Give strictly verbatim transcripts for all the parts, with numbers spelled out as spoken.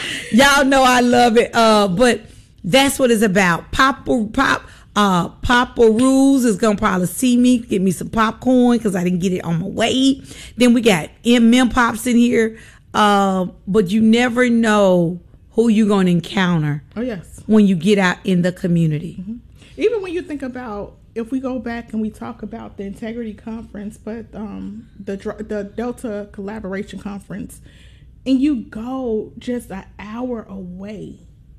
Y'all know I love it. Uh, but that's what it's about. Pop, pop, uh, Papa Rules is gonna probably see me, get me some popcorn because I didn't get it on my way. Then we got M M Pops in here. Uh, but you never know who you're gonna encounter. Oh yes. When you get out in the community. Mm-hmm. Even when you think about, if we go back and we talk about the Integrity Conference, but um, the the Delta Collaboration Conference, and you go just an hour away,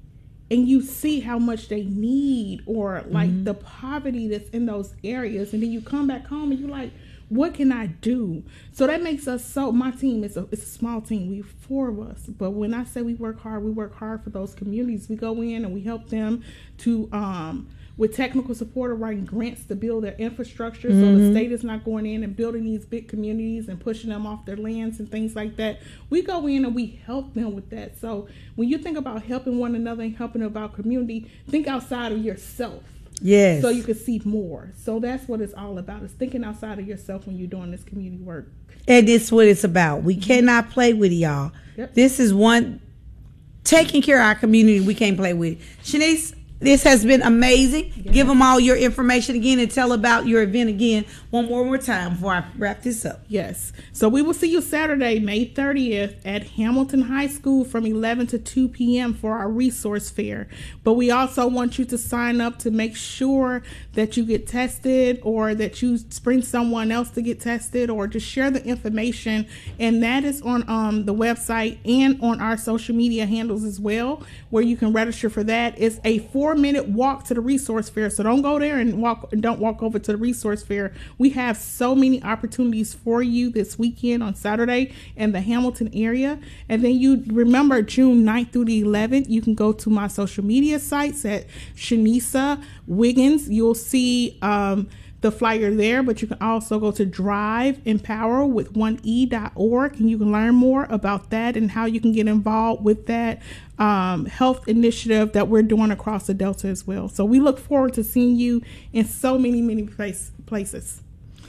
and you see how much they need, or like mm-hmm. the poverty that's in those areas, and then you come back home and you're like, what can I do? So that makes us so, my team is a, it's a small team. We four of us. But when I say we work hard, we work hard for those communities. We go in and we help them to, um, with technical support, or writing grants to build their infrastructure. Mm-hmm. So the state is not going in and building these big communities and pushing them off their lands and things like that. We go in and we help them with that. So when you think about helping one another and helping about community, think outside of yourself. Yes. So you can see more. So that's what it's all about. It's thinking outside of yourself when you're doing this community work. And it's what it's about. We mm-hmm. cannot play with y'all. Yep. This is one, taking care of our community. We can't play with it. Shanice, this has been amazing. Yes. Give them all your information again and tell about your event again one more, more time before I wrap this up. Yes. So we will see you Saturday, May thirtieth at Hamilton High School from eleven to two p.m. for our resource fair. But we also want you to sign up to make sure that you get tested, or that you bring someone else to get tested, or just share the information. And that is on um, the website and on our social media handles as well, where you can register for that. It's a four minute walk to the resource fair. So don't go there and walk, don't walk over to the resource fair. We have so many opportunities for you this weekend on Saturday in the Hamilton area. And then you remember June ninth through the eleventh, you can go to my social media sites at Shanisa Wiggins. You'll see um, the flyer there, but you can also go to drive empower with one e dot org, and you can learn more about that and how you can get involved with that um, health initiative that we're doing across the Delta as well. So we look forward to seeing you in so many, many place, places.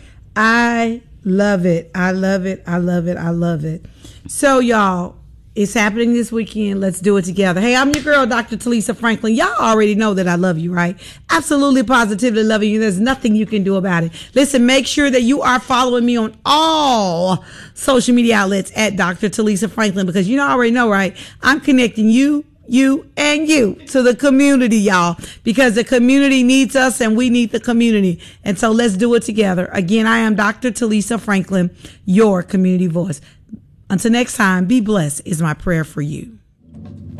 I love it. I love it. I love it. I love it. So y'all, it's happening this weekend. Let's do it together. Hey, I'm your girl, Doctor Talisa Franklin. Y'all already know that I love you, right? Absolutely, positively loving you. There's nothing you can do about it. Listen, make sure that you are following me on all social media outlets at Doctor Talisa Franklin, because you already know, right? I'm connecting you, you, and you to the community, y'all, because the community needs us and we need the community. And so let's do it together. Again, I am Doctor Talisa Franklin, your community voice. Until next time, be blessed is my prayer for you.